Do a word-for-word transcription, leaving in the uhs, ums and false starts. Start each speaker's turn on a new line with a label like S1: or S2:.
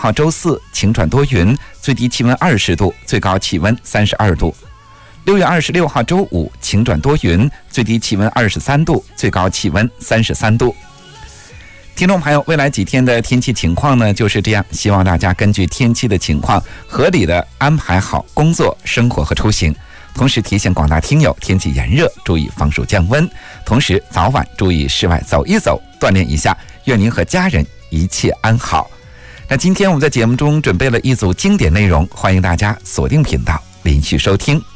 S1: 号周四晴转多云，最低气温二十度，最高气温三十二度。六月二十六号周五晴转多云，最低气温二十三度，最高气温三十三度。听众朋友，未来几天的天气情况呢就是这样，希望大家根据天气的情况合理的安排好工作、生活和出行。同时提醒广大听友，天气炎热，注意防暑降温，同时早晚注意室外走一走，锻炼一下。愿您和家人一切安好。那今天我们在节目中准备了一组经典内容，欢迎大家锁定频道，连续收听。